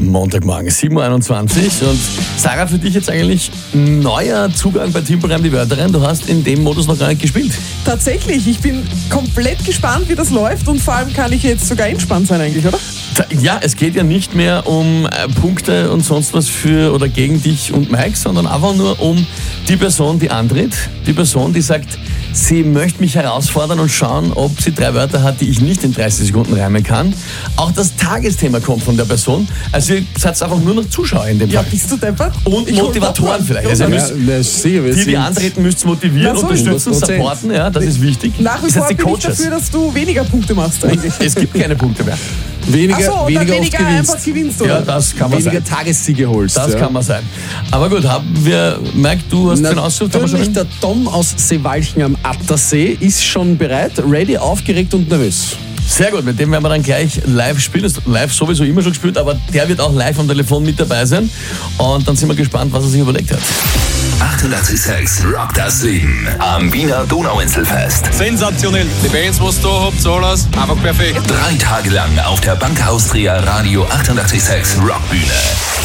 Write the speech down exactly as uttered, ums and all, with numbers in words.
Montagmorgen, sieben Uhr einundzwanzig. Und Sarah, für dich jetzt eigentlich neuer Zugang bei Timpelreim die Wörter rein. Du hast in dem Modus noch gar nicht gespielt. Tatsächlich, ich bin komplett gespannt, wie das läuft und vor allem kann ich jetzt sogar entspannt sein eigentlich, oder? Ja, es geht ja nicht mehr um äh, Punkte und sonst was für oder gegen dich und Mike, sondern einfach nur um die Person, die antritt. Die Person, die sagt, sie möchte mich herausfordern und schauen, ob sie drei Wörter hat, die ich nicht in dreißig Sekunden reimen kann. Auch das Tagesthema kommt von der Person. Also ihr seid einfach nur noch Zuschauer in dem Ja, Fall. bist du deppert? Und Ich hol Motivatoren Popcorn. vielleicht. Also ihr müsst, Ja, sicher, wir die, die sind- antreten, müsst motivieren, Na so, unterstützen, hundert Prozent. supporten. Ja, das ist wichtig. Nach wie Das vor heißt, die bin ich Coaches. dafür, dass du weniger Punkte machst eigentlich. Es gibt keine Punkte mehr. Weniger, Achso, und weniger, dann weniger oft gewinnst. einfach gewinnst, Ja, oder? das kann man Weniger sein. Tagessiege holst. Das ja. kann man sein. Aber gut, haben wir, Mike, du hast den ausgesucht. Haben wir Natürlich, schon der Tom aus Seewalchen am Attersee ist schon bereit, ready, aufgeregt und nervös. Sehr gut, mit dem werden wir dann gleich live spielen. Das ist live sowieso immer schon gespielt, aber der wird auch live am Telefon mit dabei sein. Und dann sind wir gespannt, was er sich überlegt hat. achtundachtzig Komma sechs Rock das Leben am Wiener Donauinselfest. Sensationell. Die Bands, was ihr da habt, alles einfach perfekt. Drei Tage lang auf der Bank Austria Radio achtundachtzig Komma sechs Rockbühne.